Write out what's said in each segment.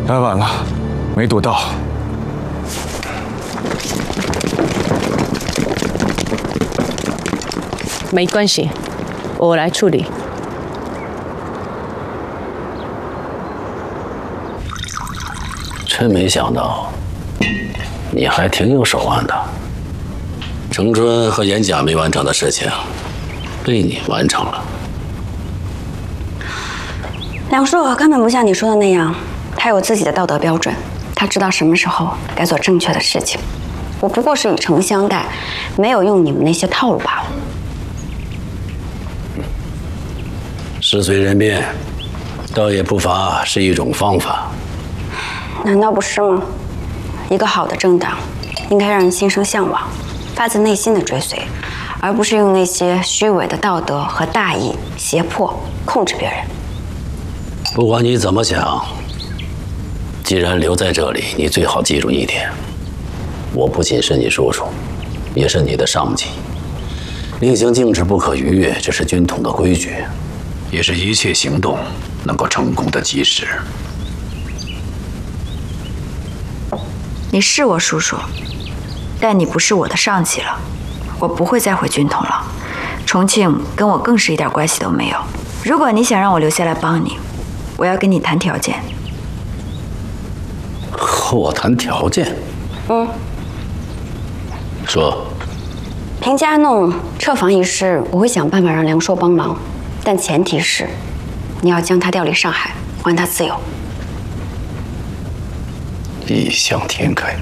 来晚了，没堵到。 没关系，我来处理。 真没想到，你还挺有手腕的。程春和严甲没完成的事情，被你完成了。 梁硕根本不像你说的那样，他有自己的道德标准，他知道什么时候该做正确的事情。我不过是以诚相待，没有用你们那些套路罢了。 事随人变，倒也不乏是一种方法。 难道不是吗？一个好的政党，应该让人心生向往，发自内心的追随，而不是用那些虚伪的道德和大义胁迫控制别人。 不管你怎么想，既然留在这里，你最好记住一点：我不仅是你叔叔，也是你的上级。令行禁止不可逾越，这是军统的规矩， 也是一切行动能够成功的基石。 你是我叔叔，但你不是我的上级了。我不会再回军统了。重庆跟我更是一点关系都没有。如果你想让我留下来帮你，我要跟你谈条件。 和我谈条件？说。 平家弄撤房一事，我会想办法让梁硕帮忙，但前提是你要将他调离上海，还他自由。 异想天开。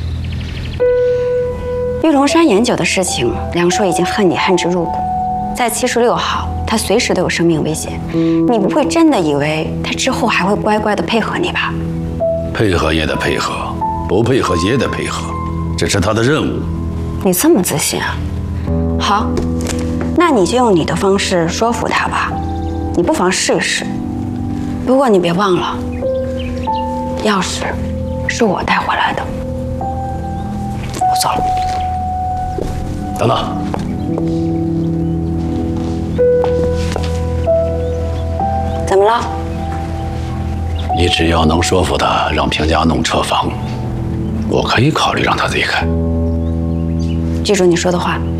玉龙山研酒的事情，梁硕已经恨你恨之入骨。在76号，他随时都有生命危险。你不会真的以为他之后还会乖乖的配合你吧？ 配合也得配合，不配合也得配合，这是他的任务。 你这么自信啊？好，那你就用你的方式说服他吧。你不妨试一试。不过你别忘了，钥匙是我带回来的。我走了。 等等。 怎么了？ 你只要能说服他让平家弄撤房，我可以考虑让他离开。 记住你说的话。